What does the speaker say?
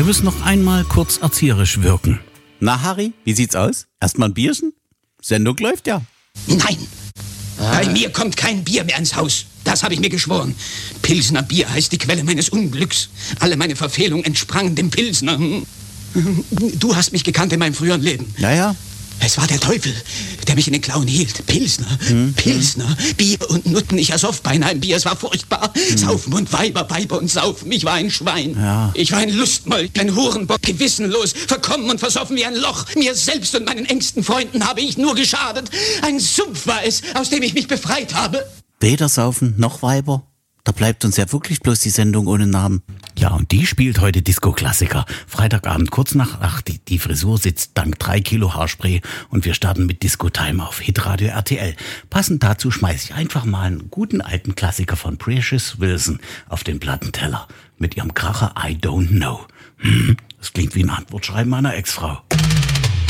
Wir müssen noch einmal kurz erzieherisch wirken. Na, Harry, wie sieht's aus? Erstmal ein Bierchen? Sendung läuft ja. Nein, bei mir kommt kein Bier mehr ins Haus. Das habe ich mir geschworen. Pilsner Bier heißt die Quelle meines Unglücks. Alle meine Verfehlungen entsprangen dem Pilsner. Du hast mich gekannt in meinem früheren Leben. Ja. Es war der Teufel, der mich in den Klauen hielt. Pilsner, Bier und Nutten. Ich ersoff beinahe ein Bier, es war furchtbar. Saufen und Weiber und Saufen. Ich war ein Schwein. Ja. Ich war ein Lustmolch, ein Hurenbock, gewissenlos, verkommen und versoffen wie ein Loch. Mir selbst und meinen engsten Freunden habe ich nur geschadet. Ein Sumpf war es, aus dem ich mich befreit habe. Weder Saufen noch Weiber. Da bleibt uns ja wirklich bloß die Sendung ohne Namen. Ja, und die spielt heute Disco-Klassiker. Freitagabend kurz nach 8. Die Frisur sitzt dank 3 Kilo Haarspray und wir starten mit Disco-Time auf Hitradio RTL. Passend dazu schmeiße ich einfach mal einen guten alten Klassiker von Precious Wilson auf den Plattenteller. Mit ihrem Kracher I Don't Know. Das klingt wie ein Antwortschreiben meiner Ex-Frau.